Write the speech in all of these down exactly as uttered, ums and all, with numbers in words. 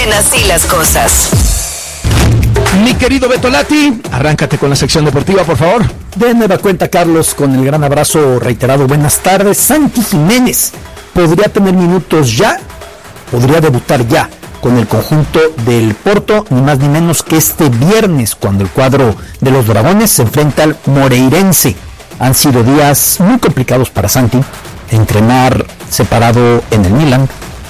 en Así las Cosas. Mi querido Beto Lati, arráncate con la sección deportiva, por favor. De nueva cuenta, Carlos, con el gran abrazo reiterado. Buenas tardes. Santi Jiménez podría tener minutos ya, podría debutar ya con el conjunto del Porto, ni más ni menos que este viernes, cuando el cuadro de los Dragones se enfrenta al Moreirense. Han sido días muy complicados para Santi, entrenar separado en el Milan,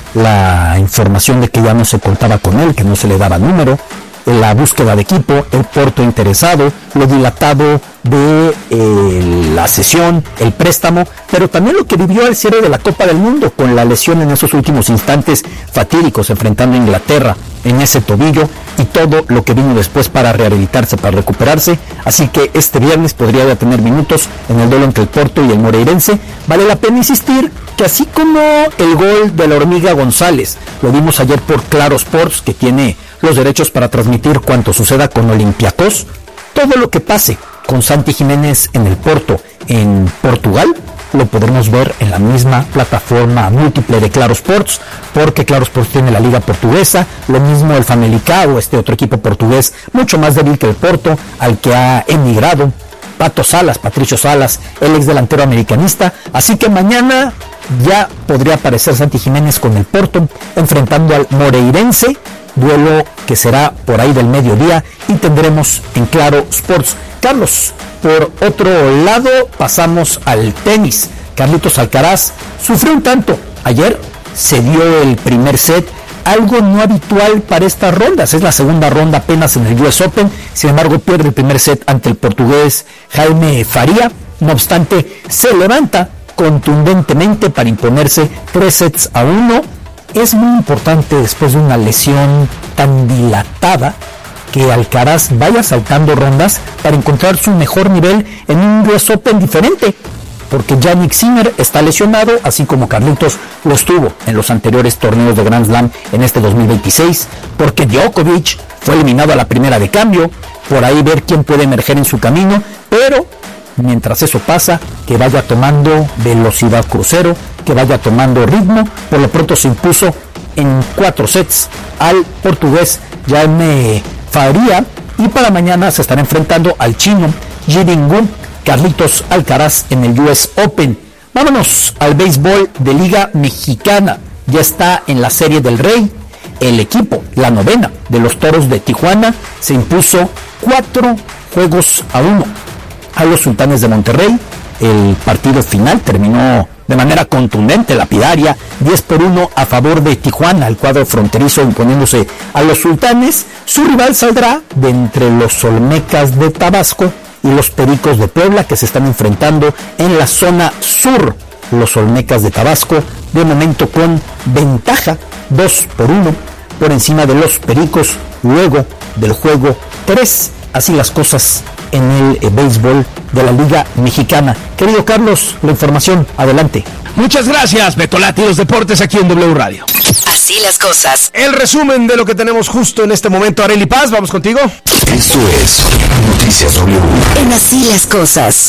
la información de que ya no se contaba con él, que no se le daba número, la búsqueda de equipo, el Porto interesado, lo dilatado de eh, la cesión, el préstamo, pero también lo que vivió al cierre de la Copa del Mundo, con la lesión en esos últimos instantes fatídicos enfrentando a Inglaterra en ese tobillo, y todo lo que vino después para rehabilitarse, para recuperarse. Así que este viernes podría ya tener minutos en el duelo entre el Porto y el Moreirense. Vale la pena insistir que así como el gol de la Hormiga González, lo vimos ayer por Claro Sports, que tiene los derechos para transmitir cuanto suceda con Olympiacos, todo lo que pase con Santi Jiménez en el Porto, en Portugal, lo podremos ver en la misma plataforma múltiple de Claro Sports, porque Claro Sports tiene la liga portuguesa, lo mismo el Famalicão, este otro equipo portugués, mucho más débil que el Porto, al que ha emigrado Pato Salas, Patricio Salas, el ex delantero americanista. Así que mañana ya podría aparecer Santi Jiménez con el Porto, enfrentando al Moreirense, duelo que será por ahí del mediodía, y tendremos en Claro Sports. Carlos, por otro lado, pasamos al tenis. Carlitos Alcaraz sufrió un tanto. Ayer se dio el primer set, algo no habitual para estas rondas. Es la segunda ronda apenas en el U S Open. Sin embargo, pierde el primer set ante el portugués Jaime Faria. No obstante, se levanta contundentemente para imponerse tres sets a uno. Es muy importante, después de una lesión tan dilatada, que Alcaraz vaya saltando rondas para encontrar su mejor nivel en un U S Open diferente, porque Jannik Sinner está lesionado, así como Carlitos lo estuvo en los anteriores torneos de Grand Slam en este dos mil veintiséis, porque Djokovic fue eliminado a la primera de cambio. Por ahí ver quién puede emerger en su camino, pero mientras eso pasa, que vaya tomando velocidad crucero, que vaya tomando ritmo. Por lo pronto se impuso en cuatro sets al portugués Jaime Faria, y para mañana se estará enfrentando al chino Jirin Wu, Carlitos Alcaraz en el U S Open. Vámonos al béisbol de Liga Mexicana. Ya está en la Serie del Rey. El equipo, la novena de los Toros de Tijuana, se impuso cuatro juegos a uno a los Sultanes de Monterrey. El partido final terminó de manera contundente, lapidaria, diez por uno a favor de Tijuana, el cuadro fronterizo imponiéndose a los Sultanes. Su rival saldrá de entre los Olmecas de Tabasco y los Pericos de Puebla, que se están enfrentando en la zona sur. Los Olmecas de Tabasco, de momento con ventaja, dos por uno, por encima de los Pericos, luego del juego tres. Así las cosas en el eh, béisbol de la Liga Mexicana. Querido Carlos, la información, adelante. Muchas gracias, Beto Lati, los deportes aquí en W Radio. Así las cosas. El resumen de lo que tenemos justo en este momento. Arely Paz, vamos contigo. Esto es Noticias W. En Así las Cosas.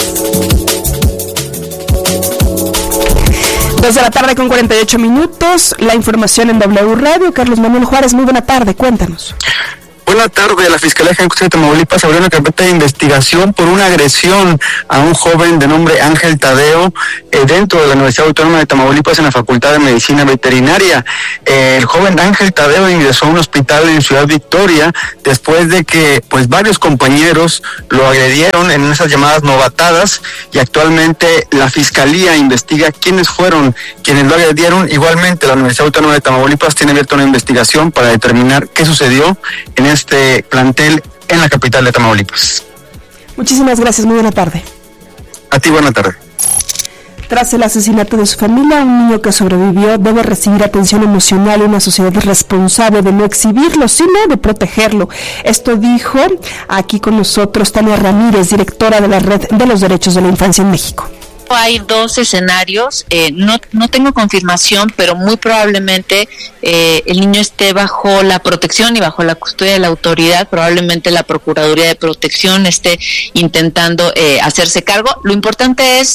Dos de la tarde con cuarenta y ocho minutos. La información en W Radio. Carlos Manuel Juárez, muy buena tarde, cuéntanos. Buena tarde. La Fiscalía General de Tamaulipas abrió una carpeta de investigación por una agresión a un joven de nombre Ángel Tadeo eh, dentro de la Universidad Autónoma de Tamaulipas en la Facultad de Medicina Veterinaria. Eh, el joven Ángel Tadeo ingresó a un hospital en Ciudad Victoria después de que pues varios compañeros lo agredieron en esas llamadas novatadas, y actualmente la Fiscalía investiga quiénes fueron quienes lo agredieron. Igualmente la Universidad Autónoma de Tamaulipas tiene abierta una investigación para determinar qué sucedió en este plantel en la capital de Tamaulipas. Muchísimas gracias, muy buena tarde. A ti, buena tarde. Tras el asesinato de su familia, un niño que sobrevivió debe recibir atención emocional y una sociedad responsable de no exhibirlo, sino de protegerlo. Esto dijo aquí con nosotros Tania Ramírez, directora de la Red de los Derechos de la Infancia en México. Hay dos escenarios, eh, no, no tengo confirmación, pero muy probablemente eh, el niño esté bajo la protección y bajo la custodia de la autoridad. Probablemente la Procuraduría de Protección esté intentando eh, hacerse cargo. Lo importante es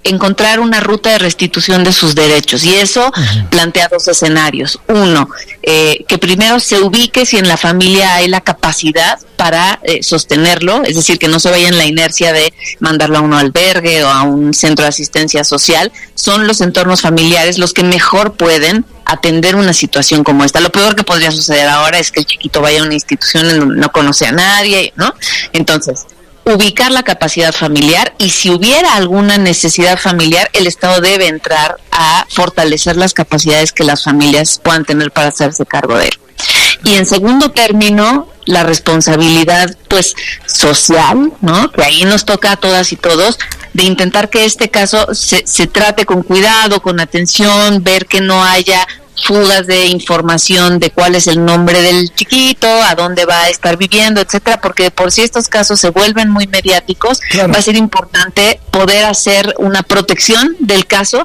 encontrar una ruta de restitución de sus derechos, y eso uh-huh. plantea dos escenarios. Uno, eh, que primero se ubique si en la familia hay la capacidad para eh, sostenerlo, es decir, que no se vaya en la inercia de mandarlo a un albergue o a un centro de asistencia social. Son los entornos familiares los que mejor pueden atender una situación como esta. Lo peor que podría suceder ahora es que el chiquito vaya a una institución en donde no conoce a nadie, ¿no? Entonces, ubicar la capacidad familiar, y si hubiera alguna necesidad familiar, el Estado debe entrar a fortalecer las capacidades que las familias puedan tener para hacerse cargo de él. Y en segundo término, la responsabilidad pues social, ¿no? Que ahí nos toca a todas y todos, de intentar que este caso se, se trate con cuidado, con atención, ver que no haya fugas de información de cuál es el nombre del chiquito, a dónde va a estar viviendo, etcétera, porque por si estos casos se vuelven muy mediáticos, claro, va a ser importante poder hacer una protección del caso.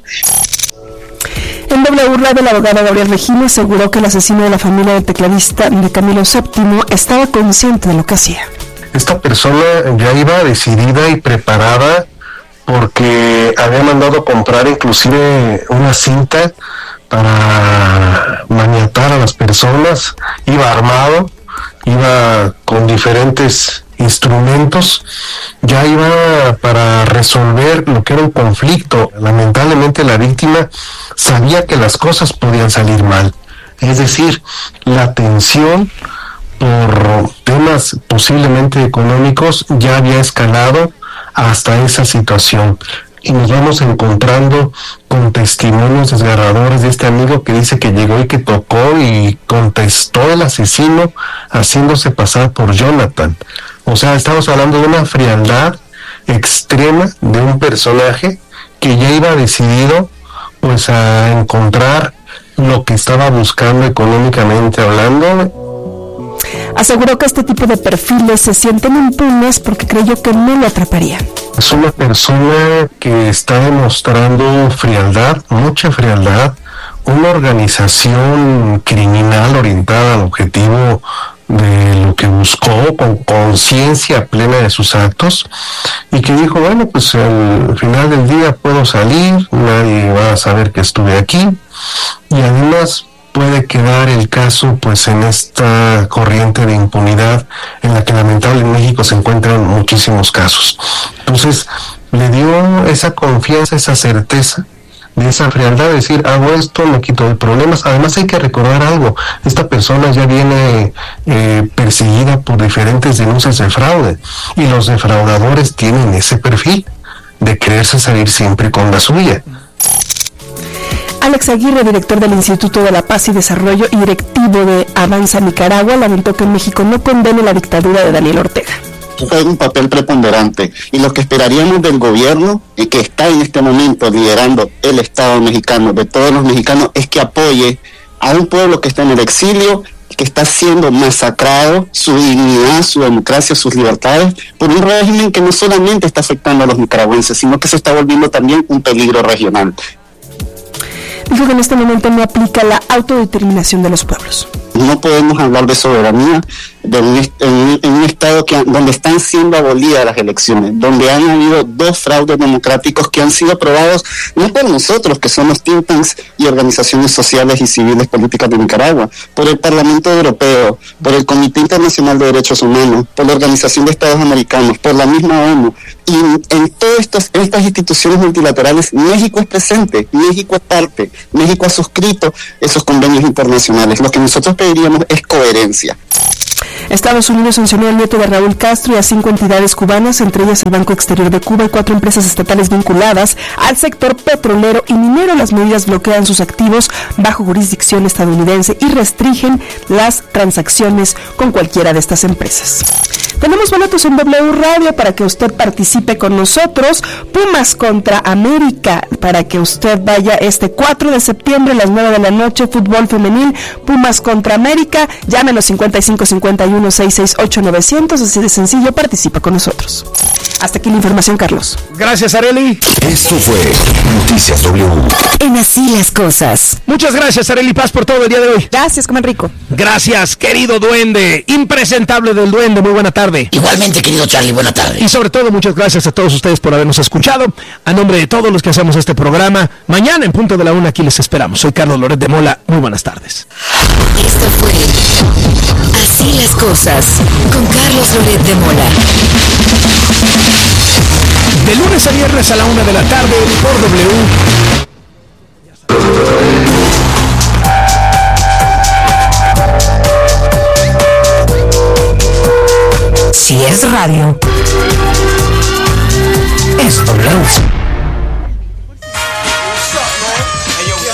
En W Radio, el abogado Gabriel Regino aseguró que el asesino de la familia del tecladista de Camilo séptimo estaba consciente de lo que hacía. Esta persona ya iba decidida y preparada, porque había mandado comprar inclusive una cinta para maniatar a las personas, iba armado, iba con diferentes instrumentos, ya iba para resolver lo que era un conflicto. Lamentablemente la víctima sabía que las cosas podían salir mal, es decir, la tensión por temas posiblemente económicos ya había escalado hasta esa situación. Y nos vamos encontrando con testimonios desgarradores de este amigo que dice que llegó y que tocó y contestó el asesino haciéndose pasar por Jonathan. O sea, estamos hablando de una frialdad extrema de un personaje que ya iba decidido pues a encontrar lo que estaba buscando económicamente hablando. Aseguró que este tipo de perfiles se sienten impunes porque creyó que no lo atraparían. Es una persona que está demostrando frialdad, mucha frialdad, una organización criminal orientada al objetivo de lo que buscó, con conciencia plena de sus actos, y que dijo, bueno, pues al final del día puedo salir, nadie va a saber que estuve aquí, y además puede quedar el caso pues en esta corriente de impunidad en la que lamentablemente en México se encuentran muchísimos casos. Entonces le dio esa confianza, esa certeza, de esa frialdad, de decir, hago esto, me quito de problemas. Además hay que recordar algo, esta persona ya viene eh, perseguida por diferentes denuncias de fraude, y los defraudadores tienen ese perfil de quererse salir siempre con la suya. Alex Aguirre, director del Instituto de la Paz y Desarrollo y directivo de Avanza Nicaragua, lamentó que México no condene la dictadura de Daniel Ortega. Juega un papel preponderante, y lo que esperaríamos del gobierno, y que está en este momento liderando el Estado mexicano, de todos los mexicanos, es que apoye a un pueblo que está en el exilio, que está siendo masacrado, su dignidad, su democracia, sus libertades, por un régimen que no solamente está afectando a los nicaragüenses, sino que se está volviendo también un peligro regional. Dijo que en este momento no aplica la autodeterminación de los pueblos. No podemos hablar de soberanía de un, en, en un estado que, donde están siendo abolidas las elecciones, donde han habido dos fraudes democráticos que han sido aprobados no por nosotros, que somos think tanks y organizaciones sociales y civiles políticas de Nicaragua, por el Parlamento Europeo, por el Comité Internacional de Derechos Humanos, por la Organización de Estados Americanos, por la misma ONU. Y en todas estas, estas instituciones multilaterales México es presente, México es parte, México ha suscrito esos convenios internacionales. Lo que nosotros pediríamos es coherencia. Estados Unidos sancionó al nieto de Raúl Castro y a cinco entidades cubanas, entre ellas el Banco Exterior de Cuba y cuatro empresas estatales vinculadas al sector petrolero y minero. Las medidas bloquean sus activos bajo jurisdicción estadounidense y restringen las transacciones con cualquiera de estas empresas. Tenemos boletos en W Radio para que usted participe con nosotros. Pumas contra América, para que usted vaya este cuatro de septiembre a las nueve de la noche, fútbol femenil, Pumas contra América. Llámenos cincuenta y cinco cincuenta y uno, seis seis ocho, nueve cero cero. Así de sencillo, participa con nosotros. Hasta aquí la información, Carlos. Gracias, Arely. Esto fue Noticias W. En Así las Cosas. Muchas gracias, Arely Paz, por todo el día de hoy. Gracias, coman rico. Gracias, querido duende, impresentable del duende, muy buena tarde. Igualmente, querido Charlie, buena tarde. Y sobre todo, muchas gracias a todos ustedes por habernos escuchado. A nombre de todos los que hacemos este programa, mañana en punto de la una aquí les esperamos. Soy Carlos Loret de Mola, muy buenas tardes. Esto fue Así las Cosas con Carlos Loret de Mola. De lunes a viernes a la una de la tarde por W. Si es radio, es W.